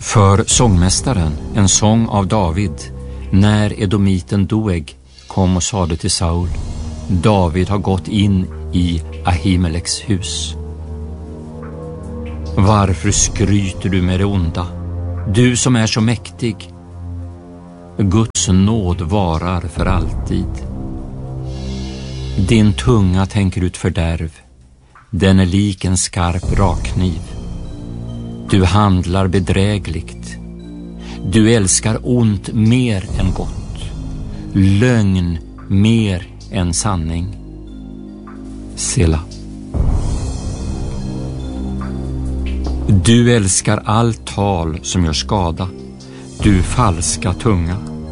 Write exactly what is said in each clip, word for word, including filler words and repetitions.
För sångmästaren, en sång av David, när edomiten Doeg kom och sade till Saul: David har gått in i Ahimeleks hus. Varför skryter du med det onda, du som är så mäktig? Guds nåd varar för alltid. Din tunga tänker ut fördärv, den är lik en skarp rakkniv. Du handlar bedrägligt, du älskar ont mer än gott, lögn mer än sanning. Sela. Du älskar allt tal som gör skada, du falska tunga.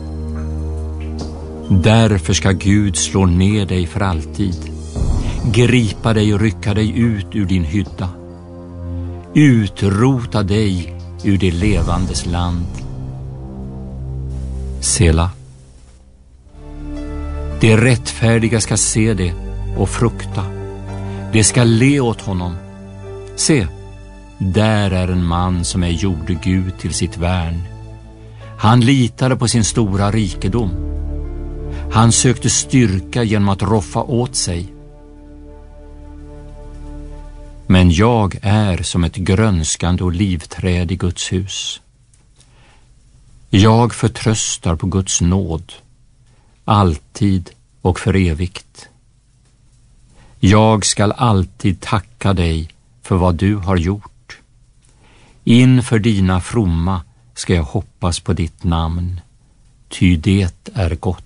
Därför ska Gud slå ner dig för alltid, gripa dig och rycka dig ut ur din hydda, utrota dig ur det levandes land. Sela. De rättfärdiga ska se det och frukta, de ska le åt honom. Se, där är en man som är gjorde Gud till sitt värn. Han litade på sin stora rikedom. Han sökte styrka genom att roffa åt sig. Men jag är som ett grönskande olivträd i Guds hus. Jag förtröstar på Guds nåd, alltid och för evigt. Jag skall alltid tacka dig för vad du har gjort. Inför dina fromma ska jag hoppas på ditt namn, ty det är gott.